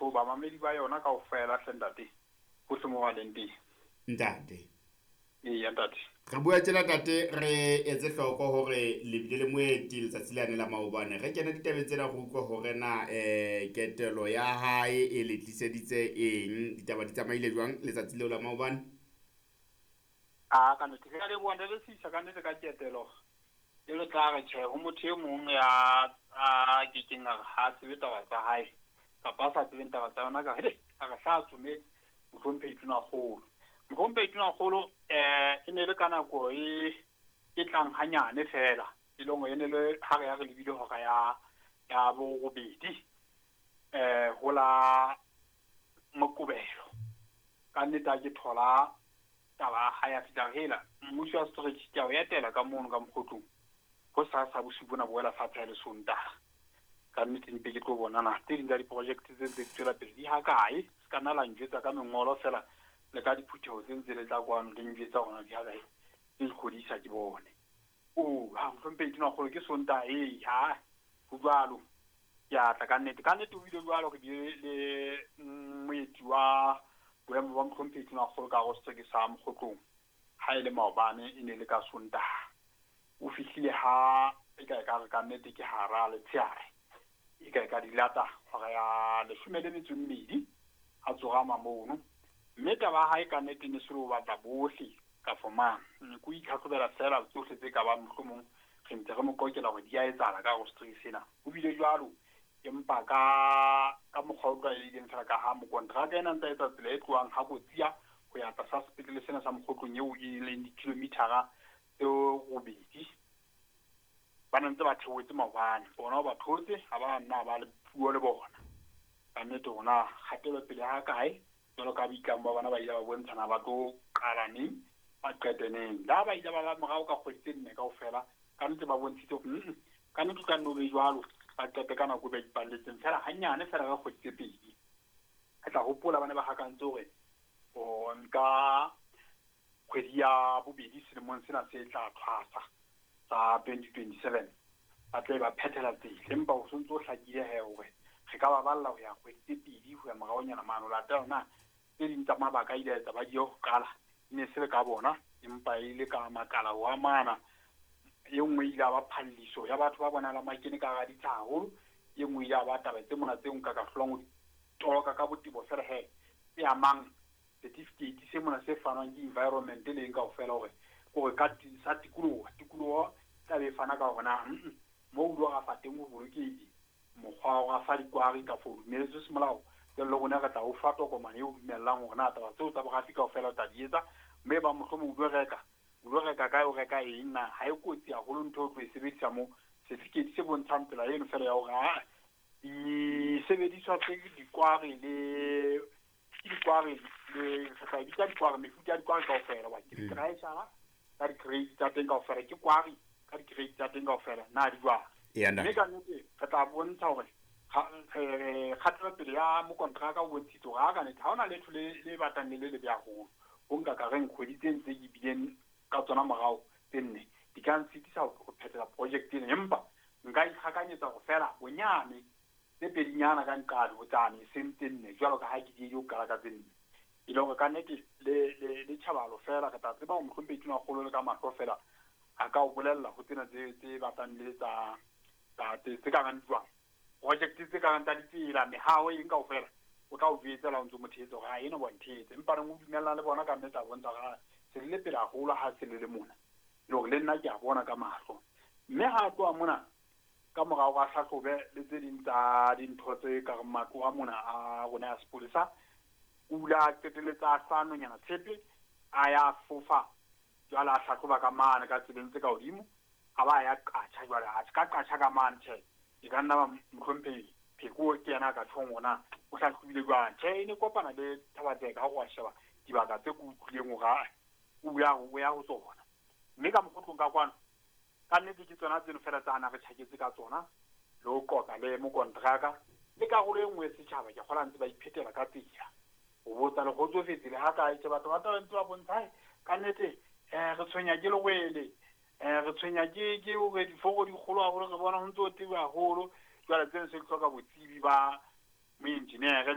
batho ba mamedi ba yona kaofela sentate go se mo waleng teng. Ntate. Eya ntate. Re bua tjena ntate re etse hloko hore lebile le moeti letsatsi lane la maobane re kena ditabeng tsena go utlwa hore na ketelo ya hae e le tliseditse eng ditaba di tsamaile jwang letsatsi leo la maobane. Ka nnete ke le bua le sisa ka nnete ka ketelo e le tla re tjhe ho motho e mong ya ke kenga ha tsebe taba tsa hae kapa sa tsebe taba tsa yona ka he a ka sa tsume mohlompe ituna kgolo mohlompe ituna kgolo e ne le kana go e tlang hanyane fela e longo ene le ha re lebile ho ga ya bo robedi ho la mokubelo ka nnete ke thola taba ha ya fitla hela mmuso wa stretch ya o etela ka mono ka mkhotlong go sa bosibona boela fatshe le sonta ka nnete di ke tlo bona na tse ding tsa di-project tse tswela pele di ha kae se ka nna la njwetsa ka mengolo fela le ka diphutheho tse ntse le tla kwano le njwetsa gona di ha kae le dikgodisa ke bone ha mohlompe ituna kgolo ke sonta ha go jwalo ya tla ka nnete o ile jwalo ke le moeti wa boemo ba mohlompe ituna kgolo ka go se ke sa mokgotlong ha ile maobane e ne le ka sonta o fihlile ha e ka re ka nnete ke hara le tshiare e ka dilata hora ya 12 a tsoga mamono mme taba ha e ka nnete ne se lo batla bohle ka fomana go itlhatlhobela fela tsohle tse ka ba mohlomong re ntse re mo kokela gore di a etsala ka go street sena o bile jwalo empa ka mokgwa o ileng fela ka ha mo kontraka ena ntse etsa tsela e tloang ha botsia go ya tsa sepetlele sena sa mokgotlong eo e leng dikilometara tseo robedi ba ntse ba theotse maobane bona ba thotse ha ba nna ba le puo le bona ka nnete hona kgatelo pele ha kae jalo ka boitlamo ba bona ba ile ba bontshana ba tlo qala neng ba qeteneng la ba ile ba morao ka kgwedi nne kaofela ka nnete ba bontshitse ka nnete ka nno be jwalo ba qete ka nako ba ipalletseng fela hanyane fela ka kgwedi tse pedi ka tla hopola ba ne ba hakantse hore o nka kgwedi ya bobedi selemong sena se tla tlhasa sa 2027 ba tle ba phethela tsela empa o sontso o hlakile he hore re ka ba balla ho ya kgwedi tse pedi ho ya maraonyana mano la tana tse ding tsa mabaka ile etsa ba dio qala ne se le ka bona empa ile ka makala wa mana e nngwe ile ba phalliso ya batho ba bona la makene ka ga ditshaholo e nngwe ile ba taba tse mona tse nka ka hlolong toloka ka botibo fela he e amang certificate se mona se fanwang ke environment le nka ofela hore ka sa tikoloho tla be fana ka hona mo o lo ga fateng go bolokedi mokgwa wa fa dikwari ka fo mme se molao le gona ga tla o fa tokomane o dumellang hore na taba tseo tsa bogafi ka ofela tla di etsa mme ba mohlomong o lo reka ka o reka eng na ha e kotsi a go ntho o tlo e sebedisa mo certificate se bontshang tsela eno fela ya hore di sebediswa tse dikwari le dikwari le sa di ka dikwari mefuta ya dikwari ka ofela ba ke traisala ka di-grade tsa teng ka ofela ke kwari ka di-grade tsa teng ka ofela na di jwang mme ka nnete re tla bontsha hore kgatelopele ya mokontraka o bontshitse gore ka nnete ha ona letho le batlang le le bjagolo go nka ka reng kgwedi tse ntse ke bileng ka tsona morao tse nne di ka nsitisa go phethela project ena empa nka ikgakanyetsa go fela bonyane tse pedinyana ka nqadi go tsane e seng tse nne jwalo ka ha ke di yo kala ka tse nne e le gore ka nnete le tjhabalo fela ka tla tseba go mohlompe ituna kgolo le ka mahlo fela a ka o bolella go tsena tse batlang le tse ka gang jwang project tse ka gang tsa ditsela mehaho eng ka ofela o tla o jwetsela o ntse mo thetso ga eno bonthetsa empa re mo dumella le bona ka nnete a bontsha ga se le pele haholo ha se le mona le gore le nna ke a bona ka mahlo mme ha tloa mona ka morao ga hlahlobe le tse ding tsa dintho tse ka matlo a mona a rona ya sepolesa ula qeteletsa hlanonyana tshepe a ya fofa jwale a hlahloba ka mane ka tseleng tse ka hodimo a ba ya qacha jwale a ka qacha ka mane tjhe e ka nna ba mohlompe pheko ke yana ka tshongona o hlahlobile jwang tjhe ne kopana le thabatseka ha go a sheba dibaka tse go utlwileng o ya go tsona mme ka mogotlong ka kwano ka nnete ke tsona tseno fela tsa ana re tšhaketse ka tsona le o qoka le mokontraka le karolo e nngwe setšhaba ke kgola ntse ba iphetela ka tsela go botsa le go tsofetse le ha kae tse batho ba tla ntse ba bontsha ka nnete re tshwenya ke legwele re tshwenya ke gore difogo di kgolo haholo re bona ho ntse o tebe haholo jwale tseno se hloka botsebi ba moengineere